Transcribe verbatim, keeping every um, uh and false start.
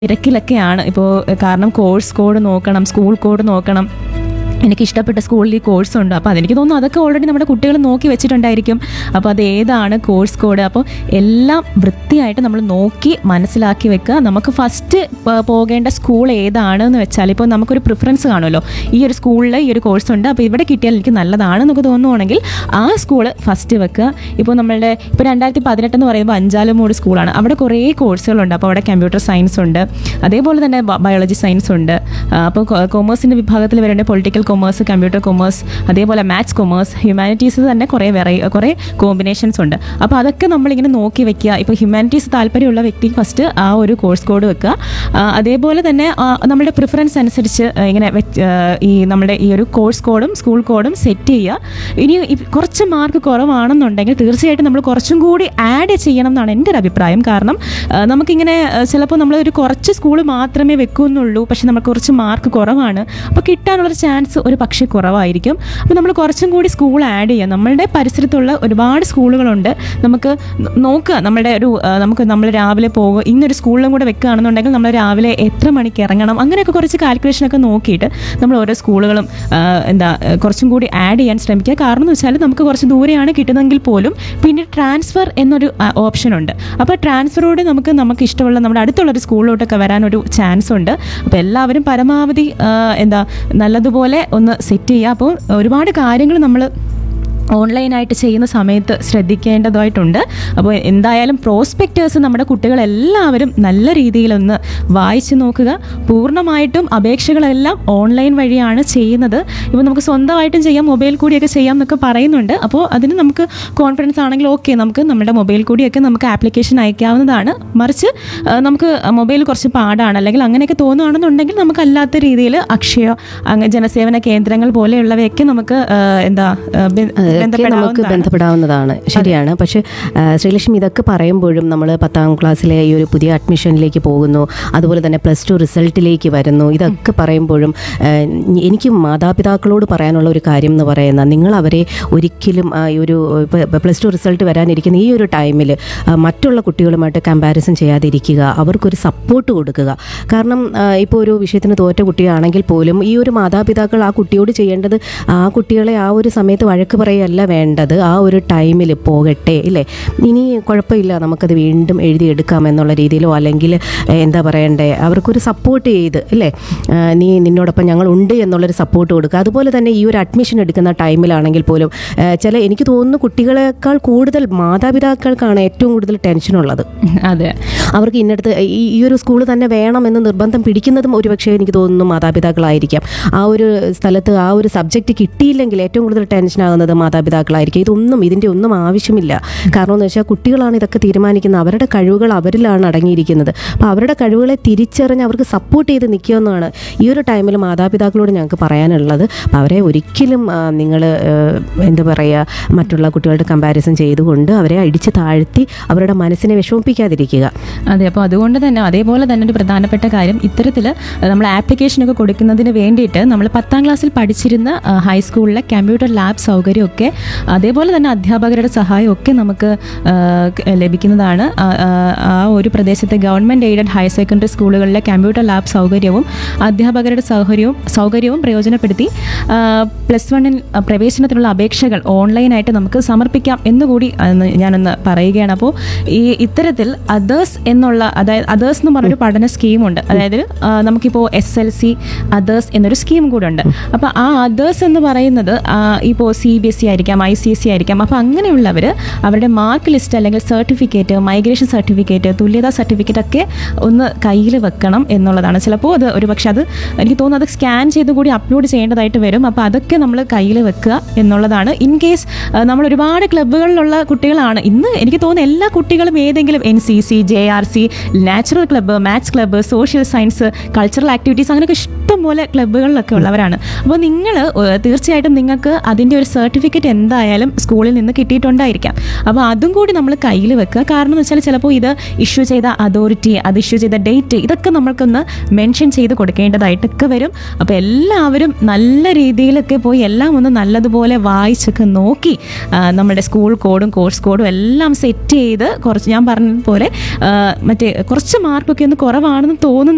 തിരക്കിലൊക്കെയാണ് ഇപ്പോൾ. കാരണം course code നോക്കണം, സ്കൂൾ കോഡ് നോക്കണം. എനിക്ക് ഇഷ്ടപ്പെട്ട സ്കൂളിൽ ഈ കോഴ്സുണ്ട്. അപ്പോൾ അതെനിക്ക് തോന്നുന്നു അതൊക്കെ ഓൾറെഡി നമ്മുടെ കുട്ടികൾ നോക്കി വെച്ചിട്ടുണ്ടായിരിക്കും. അപ്പോൾ അത് ഏതാണ് കോഴ്സ് കോഡ്, അപ്പോൾ എല്ലാം വൃത്തിയായിട്ട് നമ്മൾ നോക്കി മനസ്സിലാക്കി വെക്കുക. നമുക്ക് ഫസ്റ്റ് പോകേണ്ട സ്കൂൾ ഏതാണെന്ന് വെച്ചാൽ, ഇപ്പോൾ നമുക്കൊരു പ്രിഫറൻസ് കാണുമല്ലോ, ഈ ഒരു സ്കൂളിൽ ഈ ഒരു കോഴ്സ് ഉണ്ട്, അപ്പോൾ ഇവിടെ കിട്ടിയാൽ എനിക്ക് നല്ലതാണെന്നൊക്കെ തോന്നുവാണെങ്കിൽ ആ സ്കൂള് ഫസ്റ്റ് വെക്കുക. ഇപ്പോൾ നമ്മളുടെ ഇപ്പോൾ രണ്ടായിരത്തി പതിനെട്ടെന്ന് പറയുമ്പോൾ അഞ്ചാലുമൂട് സ്കൂളാണ്. അവിടെ കുറേ കോഴ്സുകളുണ്ട്. അപ്പോൾ അവിടെ കമ്പ്യൂട്ടർ സയൻസ് ഉണ്ട്, അതേപോലെ തന്നെ ബയോളജി സയൻസ് ഉണ്ട്. അപ്പോൾ കൊമേഴ്സിൻ്റെ വിഭാഗത്തിൽ വരേണ്ട പൊളിറ്റിക്കൽ കൊമേഴ്സ്, കമ്പ്യൂട്ടർ കൊമേഴ്സ്, അതേപോലെ മാത്സ് കൊമേഴ്സ്, ഹ്യൂമാനിറ്റീസ് തന്നെ കുറേ വെറൈ കുറേ കോമ്പിനേഷൻസ് ഉണ്ട്. അപ്പോൾ അതൊക്കെ നമ്മളിങ്ങനെ നോക്കി വെക്കുക. ഇപ്പോൾ ഹ്യൂമാനിറ്റീസ് താല്പര്യമുള്ള വ്യക്തി ഫസ്റ്റ് ആ ഒരു കോഴ്സ് കോഡ് വെക്കുക. അതേപോലെ തന്നെ നമ്മുടെ പ്രിഫറൻസ് അനുസരിച്ച് ഇങ്ങനെ ഈ നമ്മുടെ ഈ ഒരു കോഴ്സ് കോഡും സ്കൂൾ കോഡും സെറ്റ് ചെയ്യുക. ഇനി കുറച്ച് മാർക്ക് കുറവാണെന്നുണ്ടെങ്കിൽ തീർച്ചയായിട്ടും നമ്മൾ കുറച്ചും കൂടി ആഡ് ചെയ്യണം എന്നാണ് എൻ്റെ ഒരു അഭിപ്രായം. കാരണം നമുക്കിങ്ങനെ ചിലപ്പോൾ നമ്മൾ ഒരു കുറച്ച് സ്കൂൾ മാത്രമേ വെക്കുന്നുള്ളൂ, പക്ഷെ നമുക്ക് കുറച്ച് മാർക്ക് കുറവാണ്, അപ്പോൾ കിട്ടാനുള്ളൊരു ചാൻസ് ഒരു പക്ഷേ കുറവായിരിക്കും. അപ്പോൾ നമ്മൾ കുറച്ചും കൂടി സ്കൂൾ ആഡ് ചെയ്യുക. നമ്മളുടെ പരിസരത്തുള്ള ഒരുപാട് സ്കൂളുകളുണ്ട്. നമുക്ക് നോക്കുക, നമ്മുടെ ഒരു നമുക്ക് നമ്മൾ രാവിലെ പോകുക, ഇന്നൊരു സ്കൂളിലും കൂടെ വെക്കുകയാണെന്നുണ്ടെങ്കിൽ നമ്മൾ രാവിലെ എത്ര മണിക്ക് ഇറങ്ങണം, അങ്ങനെയൊക്കെ കുറച്ച് കാൽക്കുലേഷനൊക്കെ നോക്കിയിട്ട് നമ്മൾ ഓരോ സ്കൂളുകളും എന്താ കുറച്ചും കൂടി ആഡ് ചെയ്യാൻ ശ്രമിക്കുക. കാരണം എന്ന് വെച്ചാൽ നമുക്ക് കുറച്ച് ദൂരെയാണ് കിട്ടുന്നതെങ്കിൽ പോലും പിന്നെ ട്രാൻസ്ഫർ എന്നൊരു ഓപ്ഷൻ ഉണ്ട്. അപ്പോൾ ട്രാൻസ്ഫറോട് നമുക്ക് നമുക്ക് ഇഷ്ടമുള്ള നമ്മുടെ അടുത്തുള്ളൊരു സ്കൂളിലോട്ടൊക്കെ വരാനൊരു ചാൻസ് ഉണ്ട്. അപ്പോൾ എല്ലാവരും പരമാവധി എന്താ നല്ലതുപോലെ ഒന്ന് സെറ്റ് ചെയ്യുക. അപ്പോൾ ഒരുപാട് കാര്യങ്ങൾ നമ്മൾ ഓൺലൈനായിട്ട് ചെയ്യുന്ന സമയത്ത് ശ്രദ്ധിക്കേണ്ടതായിട്ടുണ്ട്. അപ്പോൾ എന്തായാലും പ്രോസ്പെക്റ്റേഴ്സ് നമ്മുടെ കുട്ടികളെല്ലാവരും നല്ല രീതിയിലൊന്ന് വായിച്ചു നോക്കുക. പൂർണ്ണമായിട്ടും അപേക്ഷകളെല്ലാം ഓൺലൈൻ വഴിയാണ് ചെയ്യുന്നത്. ഇപ്പോൾ നമുക്ക് സ്വന്തമായിട്ടും ചെയ്യാം, മൊബൈൽ കൂടിയൊക്കെ ചെയ്യാം എന്നൊക്കെ പറയുന്നുണ്ട്. അപ്പോൾ അതിന് നമുക്ക് കോൺഫിഡൻസ് ആണെങ്കിൽ ഓക്കെ, നമുക്ക് നമ്മുടെ മൊബൈൽ കൂടിയൊക്കെ നമുക്ക് ആപ്ലിക്കേഷൻ അയക്കാവുന്നതാണ്. മറിച്ച് നമുക്ക് മൊബൈൽ കുറച്ച് പാടാണ് അല്ലെങ്കിൽ അങ്ങനെയൊക്കെ തോന്നുകയാണെന്നുണ്ടെങ്കിൽ നമുക്ക് അല്ലാത്ത രീതിയിൽ അക്ഷയ, ജനസേവന കേന്ദ്രങ്ങൾ പോലെയുള്ളവയൊക്കെ നമുക്ക് എന്താ നമുക്ക് ബന്ധപ്പെടാവുന്നതാണ്. ശരിയാണ്. പക്ഷേ ശ്രീലക്ഷ്മി, ഇതൊക്കെ പറയുമ്പോഴും നമ്മൾ പത്താം ക്ലാസ്സിലെ ഈ ഒരു പുതിയ അഡ്മിഷനിലേക്ക് പോകുന്നു, അതുപോലെ തന്നെ പ്ലസ് ടു റിസൾട്ടിലേക്ക് വരുന്നു, ഇതൊക്കെ പറയുമ്പോഴും എനിക്ക് മാതാപിതാക്കളോട് പറയാനുള്ള ഒരു കാര്യം എന്ന് പറയുന്നത്, നിങ്ങൾ അവരെ ഒരിക്കലും ഈ ഒരു പ്ലസ് ടു റിസൾട്ട് വരാനിരിക്കുന്ന ഈ ഒരു ടൈമിൽ മറ്റുള്ള കുട്ടികളുമായിട്ട് കമ്പാരിസൺ ചെയ്യാതിരിക്കുക, അവർക്കൊരു സപ്പോർട്ട് കൊടുക്കുക. കാരണം ഇപ്പോൾ ഒരു വിഷയത്തിന് തോറ്റ കുട്ടിയാണെങ്കിൽ പോലും ഈ ഒരു മാതാപിതാക്കൾ ആ കുട്ടിയോട് ചെയ്യേണ്ടത് ആ കുട്ടികളെ ആ ഒരു സമയത്ത് വഴക്ക് പറയുകയല്ല വേണ്ടത്, ആ ഒരു ടൈമിൽ പോകട്ടെ, ഇല്ലേ, ഇനി കുഴപ്പമില്ല, നമുക്കത് വീണ്ടും എഴുതിയെടുക്കാം എന്നുള്ള രീതിയിലോ, അല്ലെങ്കിൽ എന്താ പറയണ്ടേ, അവർക്കൊരു സപ്പോർട്ട് ചെയ്ത്, അല്ലേ, നീ നിന്നോടൊപ്പം ഞങ്ങളുണ്ട് എന്നുള്ളൊരു സപ്പോർട്ട് കൊടുക്കുക. അതുപോലെ തന്നെ ഈ ഒരു അഡ്മിഷൻ എടുക്കുന്ന ടൈമിലാണെങ്കിൽ പോലും ചില എനിക്ക് തോന്നുന്നു കുട്ടികളെക്കാൾ കൂടുതൽ മാതാപിതാക്കൾക്കാണ് ഏറ്റവും കൂടുതൽ ടെൻഷനുള്ളത്. അതെ, അവർക്ക് ഇന്നടുത്ത് ഈ ഈ ഒരു സ്കൂൾ തന്നെ വേണമെന്ന് നിർബന്ധം പിടിക്കുന്നതും ഒരുപക്ഷെ എനിക്ക് തോന്നുന്നു മാതാപിതാക്കളായിരിക്കാം. ആ ഒരു സ്ഥലത്ത് ആ ഒരു സബ്ജക്റ്റ് കിട്ടിയില്ലെങ്കിൽ ഏറ്റവും കൂടുതൽ ടെൻഷനാകുന്നത് മാതാപിതാക്കളായിരിക്കും. ഇതൊന്നും ഇതിൻ്റെ ഒന്നും ആവശ്യമില്ല. കാരണം എന്ന് വെച്ചാൽ കുട്ടികളാണ് ഇതൊക്കെ തീരുമാനിക്കുന്നത്, അവരുടെ കഴിവുകൾ അവരിലാണ് അടങ്ങിയിരിക്കുന്നത്. അപ്പോൾ അവരുടെ കഴിവുകളെ തിരിച്ചറിഞ്ഞ് അവർക്ക് സപ്പോർട്ട് ചെയ്ത് നിൽക്കുമെന്നാണ് ഈ ഒരു ടൈമിൽ മാതാപിതാക്കളോട് ഞങ്ങൾക്ക് പറയാനുള്ളത്. അപ്പോൾ അവരെ ഒരിക്കലും നിങ്ങൾ എന്താ പറയുക, മറ്റുള്ള കുട്ടികളുടെ കമ്പാരിസൺ ചെയ്തുകൊണ്ട് അവരെ അടിച്ച് താഴ്ത്തി അവരുടെ മനസ്സിനെ വിഷമിപ്പിക്കാതിരിക്കുക. അതെ, അപ്പോൾ അതുകൊണ്ട് തന്നെ അതേപോലെ തന്നെ ഒരു പ്രധാനപ്പെട്ട കാര്യം, ഇത്തരത്തിൽ നമ്മൾ ആപ്ലിക്കേഷനൊക്കെ കൊടുക്കുന്നതിന് വേണ്ടിയിട്ട് നമ്മൾ പത്താം ക്ലാസ്സിൽ പഠിച്ചിരുന്ന ഹൈസ്കൂളിലെ കമ്പ്യൂട്ടർ ലാബ് സൗകര്യമൊക്കെ അതേപോലെ തന്നെ അധ്യാപകരുടെ സഹായമൊക്കെ നമുക്ക് ലഭിക്കുന്നതാണ്. ആ ഒരു പ്രദേശത്തെ ഗവൺമെൻറ് എയ്ഡഡ് ഹയർ സെക്കൻഡറി സ്കൂളുകളിലെ കമ്പ്യൂട്ടർ ലാബ് സൗകര്യവും അധ്യാപകരുടെ സൗകര്യവും സൗകര്യവും പ്രയോജനപ്പെടുത്തി പ്ലസ് വണ്ണിൽ പ്രവേശനത്തിനുള്ള അപേക്ഷകൾ ഓൺലൈനായിട്ട് നമുക്ക് സമർപ്പിക്കാം എന്നുകൂടി ഞാനൊന്ന് പറയുകയാണ്. അപ്പോൾ ഈ ഇത്തരത്തിൽ അതേഴ്സ് എന്നുള്ള, അതായത് അതേഴ്സ് എന്ന് പറഞ്ഞൊരു പഠന സ്കീമുണ്ട്. അതായത് നമുക്കിപ്പോൾ എസ് എൽ സി അതേഴ്സ് എന്നൊരു സ്കീം കൂടെ ഉണ്ട്. അപ്പോൾ ആ അതേഴ്സ് എന്ന് പറയുന്നത് ഇപ്പോൾ സി ബി എസ് ഇ ആയിരിക്കാം, ഐ സി എസ് സി ആയിരിക്കാം. അപ്പോൾ അങ്ങനെയുള്ളവർ അവരുടെ മാർക്ക് ലിസ്റ്റ് അല്ലെങ്കിൽ സർട്ടിഫിക്കറ്റ്, മൈഗ്രേഷൻ സർട്ടിഫിക്കറ്റ്, തുല്യതാ സർട്ടിഫിക്കറ്റ് ഒക്കെ ഒന്ന് കയ്യിൽ വെക്കണം എന്നുള്ളതാണ്. ചിലപ്പോൾ അത് ഒരു പക്ഷെ അത് എനിക്ക് തോന്നുന്നു അത് സ്കാൻ ചെയ്ത് കൂടി അപ്ലോഡ് ചെയ്യേണ്ടതായിട്ട് വരും. അപ്പോൾ അതൊക്കെ നമ്മൾ കയ്യിൽ വെക്കുക എന്നുള്ളതാണ്. ഇൻ കേസ് നമ്മൾ ഒരുപാട് ക്ലബ്ബുകളിലുള്ള കുട്ടികളാണ് ഇന്ന്, എനിക്ക് തോന്നുന്നു എല്ലാ കുട്ടികളും ഏതെങ്കിലും N C C, J R C, natural club, maths club, social science, cultural activities, അങ്ങനെയൊക്കെ ഇഷ്ടംപോലെ ക്ലബ്ബുകളിലൊക്കെ ഉള്ളവരാണ്. അപ്പോൾ നിങ്ങൾ തീർച്ചയായിട്ടും നിങ്ങൾക്ക് അതിൻ്റെ ഒരു സർട്ടിഫിക്കറ്റ് എന്തായാലും സ്കൂളിൽ നിന്ന് കിട്ടിയിട്ടുണ്ടായിരിക്കാം. അപ്പോൾ അതും കൂടി നമ്മൾ കയ്യിൽ വെക്കുക. കാരണം എന്ന് വെച്ചാൽ ചിലപ്പോൾ ഇത് ഇഷ്യൂ ചെയ്ത അതോറിറ്റി, അത് ഇഷ്യൂ ചെയ്ത ഡേറ്റ്, ഇതൊക്കെ നമ്മൾക്കൊന്ന് മെൻഷൻ ചെയ്ത് കൊടുക്കേണ്ടതായിട്ടൊക്കെ വരും. അപ്പോൾ എല്ലാവരും നല്ല രീതിയിലൊക്കെ പോയി എല്ലാം ഒന്ന് നല്ലതുപോലെ വായിച്ചൊക്കെ നോക്കി നമ്മുടെ സ്കൂൾ കോഡും കോഴ്സ് കോഡും എല്ലാം സെറ്റ് ചെയ്ത് കുറച്ച് ഞാൻ പറഞ്ഞതുപോലെ മറ്റേ കുറച്ച് മാർക്കൊക്കെ ഒന്ന് കുറവാണെന്ന് തോന്നുന്നു